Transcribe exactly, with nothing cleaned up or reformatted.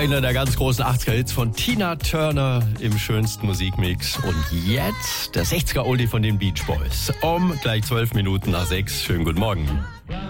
Einer der ganz großen achtziger-Hits von Tina Turner im schönsten Musikmix. Und jetzt der sechziger-Oldie von den Beach Boys. Um gleich zwölf Minuten nach sechs. Schönen guten Morgen.